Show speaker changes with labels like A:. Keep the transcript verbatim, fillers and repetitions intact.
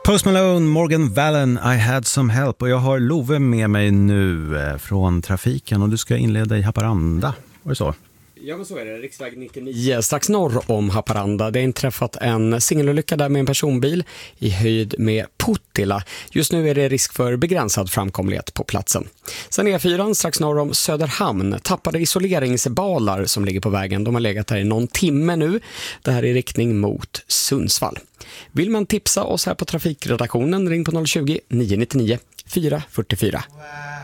A: Post Malone, Morgan Wallen, I had some help. Och jag har Love med mig nu eh, från trafiken. Och du ska inleda i Haparanda. Var det så?
B: Ja, men så är det. Riksväg nittionio strax norr om Haparanda. Det är inträffat en singelolycka där med en personbil i höjd med Puttila. Just nu är det risk för begränsad framkomlighet på platsen. Sen E fyra strax norr om Söderhamn tappade isoleringsbalar som ligger på vägen. De har legat här i någon timme nu. Det här är i riktning mot Sundsvall. Vill man tipsa oss här på trafikredaktionen, ring på noll tjugo, nio nio nio, fyra fyra fyra.